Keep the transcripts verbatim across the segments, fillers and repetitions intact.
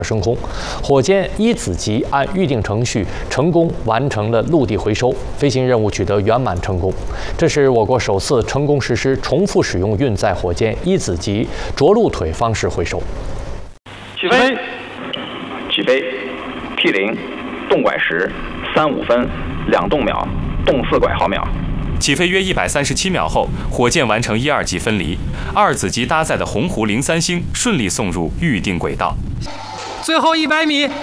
升空，火箭一子级按预定程序成功完成了陆地回收，飞行任务取得圆满成功。这是我国首次成功实施重复使用运载火箭一子级着陆腿方式回收。 起飞，起飞 ，T 零，动拐时三五分两动秒，动四拐毫秒。 起飞约一百三十七秒后，火箭完成一二级分离，二子级搭载的鸿鹄零三星顺利送入预定轨道。 最后一百米，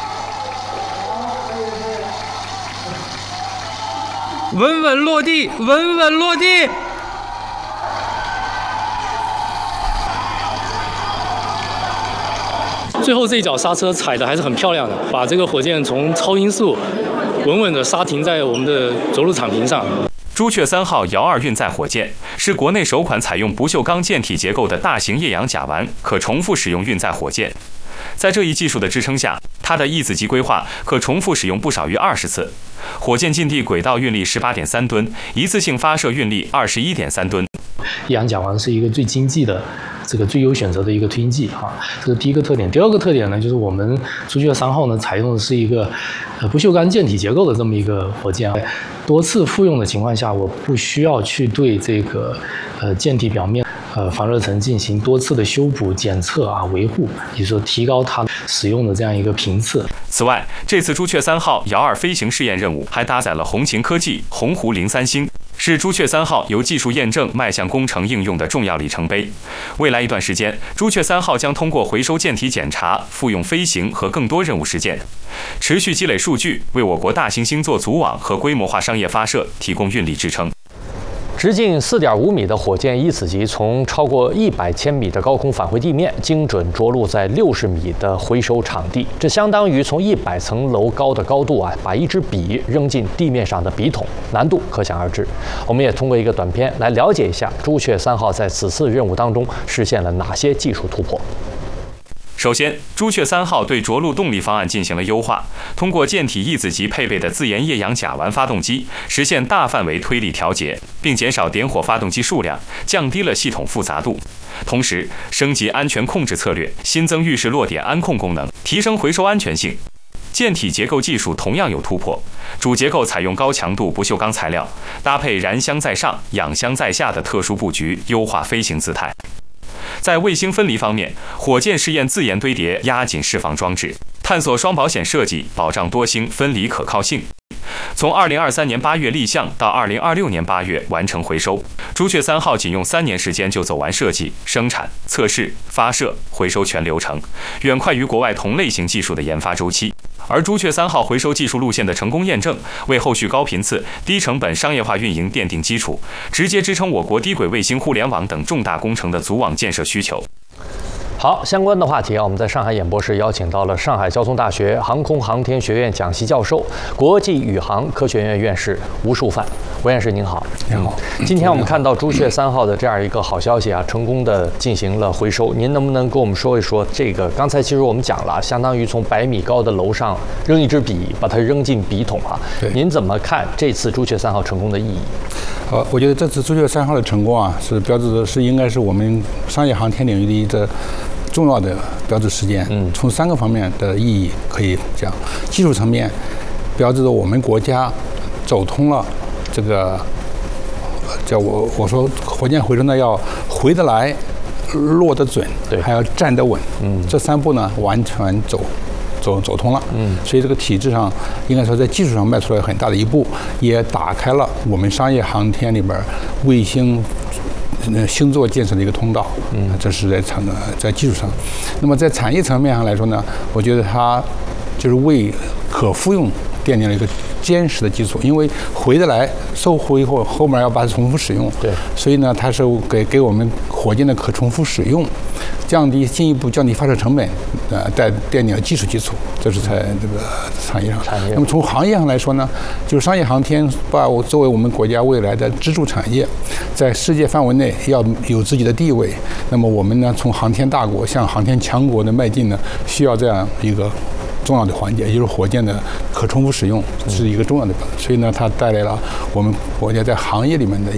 稳稳落地，稳稳落地。最后这一脚刹车踩的还是很漂亮的，把这个火箭从超音速稳稳的刹停在我们的着陆场坪上。 朱雀三号遥二运载火箭是国内首款采用不锈钢舰体结构的大型液氧甲烷可重复使用运载火箭。在这一技术的支撑下，它的一子级规划可重复使用不少于二十次。火箭近地轨道运力十八点三吨，一次性发射运力二十一点三吨。 液氧甲烷是一个最经济的。 这个最优选择的一个推进剂哈，这是第一个特点。第二个特点呢，就是我们朱雀三号呢采用的是一个呃不锈钢舰体结构的这么一个火箭，多次复用的情况下，我不需要去对这个呃舰体表面呃防热层进行多次的修补、检测啊维护，也就是说提高它使用的这样一个频次。 此外，这次朱雀三号遥二飞行试验任务还搭载了红擎科技鸿鹄零三星。 是朱雀三号由技术验证迈向工程应用的重要里程碑。未来一段时间，朱雀三号将通过回收舰体检查、复用飞行和更多任务实践，持续积累数据，为我国大型星座组网和规模化商业发射提供运力支撑。 直径四点五米的火箭一子级从超过一百千米的高空返回地面，精准着陆在六十米的回收场地，这相当于从一百层楼高的高度啊，把一支笔扔进地面上的笔筒，难度可想而知。我们也通过一个短片来了解一下朱雀三号在此次任务当中实现了哪些技术突破。 首先，朱雀三号对着陆动力方案进行了优化，通过舰体一子级配备的自研液氧甲烷发动机，实现大范围推力调节，并减少点火发动机数量，降低了系统复杂度。同时，升级安全控制策略，新增浴室落点安控功能，提升回收安全性。舰体结构技术同样有突破，主结构采用高强度不锈钢材料，搭配燃箱在上、氧箱在下的特殊布局，优化飞行姿态。 在卫星分离方面，火箭试验自研堆叠压紧释放装置，探索双保险设计，保障多星分离可靠性。从二零二三年八月立项到二零二六年八月完成回收，朱雀三号仅用三年时间就走完设计、生产、测试、发射、回收全流程，远快于国外同类型技术的研发周期。 而朱雀三号回收技术路线的成功验证，为后续高频次、低成本商业化运营奠定基础，直接支撑我国低轨卫星互联网等重大工程的组网建设需求。 好，相关的话题啊，我们在上海演播室邀请到了上海交通大学航空航天学院讲席教授、国际宇航科学院院士吴树范。吴院士您好， 您好。 今天我们看到朱雀三号的这样一个好消息啊，成功的进行了回收。您能不能跟我们说一说这个？刚才其实我们讲了，相当于从百米高的楼上扔一支笔，把它扔进笔筒啊。 对。您怎么看这次朱雀三号成功的意义？ 好，我觉得这次朱雀三号的成功啊，是标志着是应该是我们商业航天领域的一个 重要的标志事件，嗯，从三个方面的意义可以讲。技术层面，标志着我们国家走通了这个叫我我说火箭回收呢要回得来、落得准， 对， 还要站得稳，嗯，这三步呢完全走走走通了，嗯，所以这个体制上应该说在技术上迈出了很大的一步，也打开了我们商业航天里边卫星 星座建设的一个通道，嗯，这是在产在技术上。那么在产业层面上来说呢，我觉得它就是为可复用奠定了一个坚实的基础。因为回得来收回以后，后面要把它重复使用，对，所以呢，它是给给我们火箭的可重复使用，降低进一步降低发射成本，呃，在奠定了技术基础。这是在这个产业上。产业。那么从行业上来说呢，就是商业航天把我作为我们国家未来的支柱产业，在世界范围内要有自己的地位。那么我们呢，从航天大国向航天强国的迈进呢，需要这样一个 重要的环节，也就是火箭的可重复使用是一个重要的，所以呢，它带来了我们国家在行业里面的一个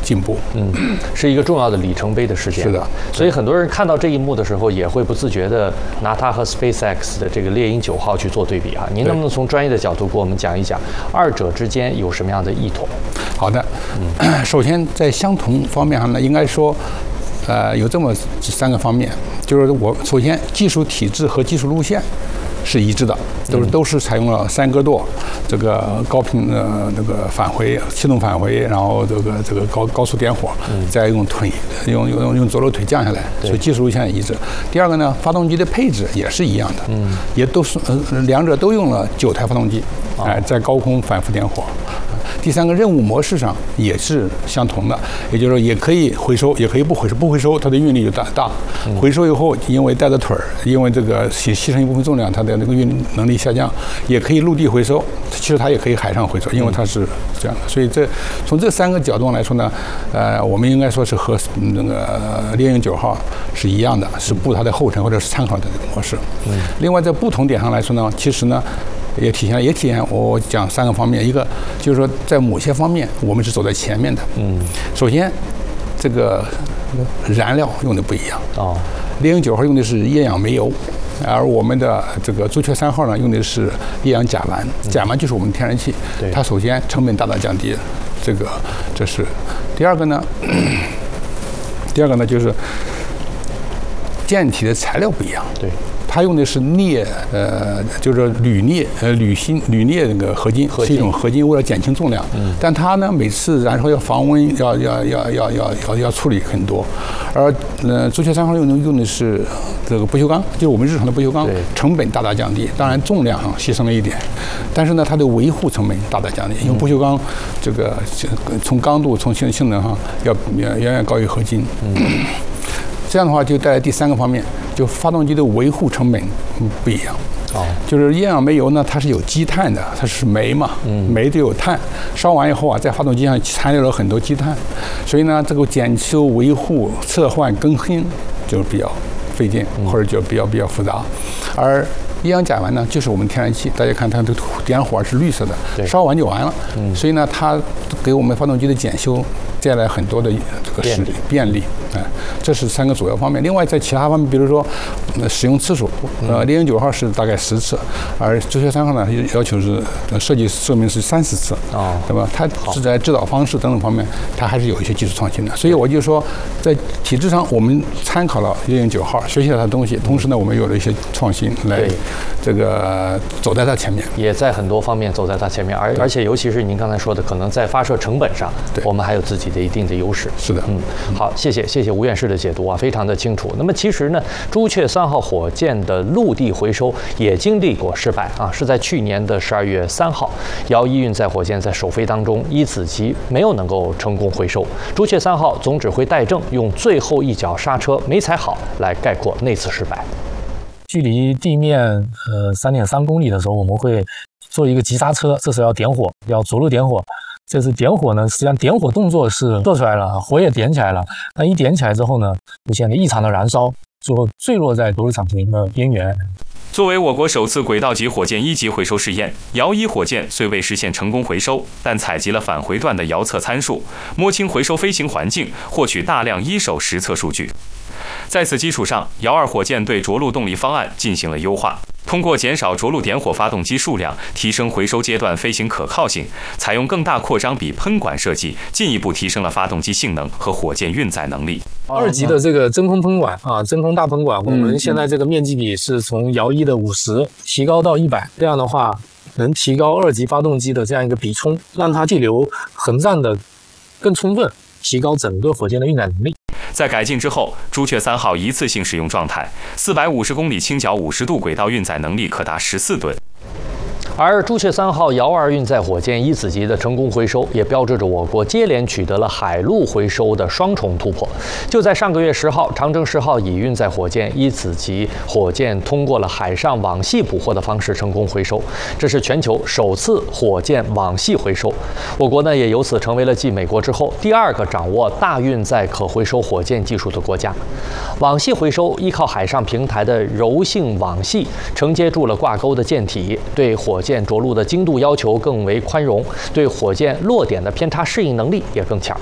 进步。 嗯，是一个重要的里程碑的事件。 是的， 所以很多人看到这一幕的时候，也会不自觉地拿它和 SpaceX 的这个猎鹰九号去做对比啊。您能不能从专业的角度给我们讲一讲二者之间有什么样的异同？ 好的，嗯，首先在相同方面上呢，应该说。呃，有这么三个方面，就是我首先技术体制和技术路线是一致的，都是都是采用了三个舵，这个高频的这个返回、气动返回，然后这个这个高高速点火，再用腿用用用左右腿降下来，所以技术路线一致。第二个呢，发动机的配置也是一样的，嗯，也都是呃两者都用了九台发动机，哎，在高空反复点火。第三个任务模式上也是相同的，也就是说也可以回收，也可以不回收。不回收，它的运力就大大；回收以后，因为带着腿儿，因为这个牺牺牲一部分重量，它的那个运能力下降，也可以陆地回收。其实它也可以海上回收，因为它是这样的。所以这从这三个角度来说呢，呃，我们应该说是和那个猎鹰九号是一样的，是步它的后尘或者是参考的这个模式。另外在不同点上来说呢，其实呢。也体现也体现我讲三个方面，一个就是说在某些方面我们是走在前面的。嗯，首先这个燃料用的不一样。哦，猎鹰九号用的是液氧煤油，而我们的这个朱雀三号呢用的是液氧甲烷。甲烷就是我们的天然气，它首先成本大大降低，这个这是第二个呢。第二个呢就是舰体的材料不一样。对。它用的是镍，呃，就是铝镍，呃，铝锌、铝镍那个合金，是一种合金，为了减轻重量。嗯。但它呢，每次燃烧要防温，要要要要要要要处理很多。而呃，朱雀三号用的用的是这个不锈钢，就是我们日常的不锈钢，成本大大降低。当然重量上牺牲了一点，但是呢，它的维护成本大大降低，因为不锈钢这个从刚度、从性性能上要远远远高于合金。嗯。这样的话就带来第三个方面，就发动机的维护成本不一样。哦，就是液氧煤油呢，它是有积碳的，它是煤嘛，嗯，煤就有碳，烧完以后啊，在发动机上残留了很多积碳，所以呢，这个检修、维护、测换、更新就比较费劲，或者就比较比较复杂。而液氧甲烷呢，就是我们天然气，大家看它的点火是绿色的，烧完就完了。嗯，所以呢，它给我们发动机的检修带来很多的这个使便利。哎，这是三个主要方面。另外，在其他方面，比如说，呃，使用次数，呃，猎鹰九号是大概十次，而朱雀三号呢要求是设计寿命是三十次。哦，对吧？它是在制导方式等等方面，它还是有一些技术创新的。所以我就说，在体制上，我们参考了猎鹰九号，学习了它的东西，同时呢，我们有了一些创新来这个走在它前面， 也在很多方面走在它前面。而而且尤其是您刚才说的，可能在发射成本上，我们还有自己的一定的优势。 是的， 嗯，好，谢谢谢谢吴院士的解读啊，非常的清楚。那么其实呢，朱雀三号火箭的陆地回收也经历过失败啊，是在去年的十二月三号，遥一运载火箭在首飞当中一子级没有能够成功回收。朱雀三号总指挥戴正用最后一脚刹车没踩好来概括那次失败。 距离地面呃三点三公里的时候，我们会做一个急刹车，这时候要点火，要着陆点火。这次点火呢，实际上点火动作是做出来了，火也点起来了。但一点起来之后呢，出现了异常的燃烧，最后坠落在着陆场坪的边缘。 作为我国首次轨道级火箭一级回收试验，遥一火箭虽未实现成功回收，但采集了返回段的遥测参数，摸清回收飞行环境，获取大量一手实测数据。在此基础上，遥二火箭对着陆动力方案进行了优化，通过减少着陆点火发动机数量，提升回收阶段飞行可靠性，采用更大扩张比喷管设计，进一步提升了发动机性能和火箭运载能力。 二级的这个真空喷管啊，真空大喷管，我们现在这个面积比是从遥一的五十提高到一百，这样的话能提高二级发动机的这样一个比冲，让它气流横站的更充分，提高整个火箭的运载能力。 在改进之后，朱雀三号一次性使用状态，四百五十公里倾角五十度轨道运载能力可达十四吨。 而朱雀三号遥二运载火箭一子级的成功回收，也标志着我国接连取得了海陆回收的双重突破。就在上个月十号，长征十号乙运载火箭一子级火箭通过了海上网系捕获的方式成功回收，这是全球首次火箭网系回收。我国呢也由此成为了继美国之后第二个掌握大运载可回收火箭技术的国家。网系回收依靠海上平台的柔性网系承接住了挂钩的舰体，对火箭着陆的精度要求更为宽容，对火箭落点的偏差适应能力也更强。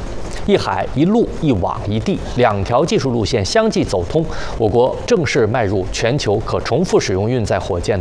一海一陆一网一地，两条技术路线相继走通，我国正式迈入全球可重复使用运载火箭的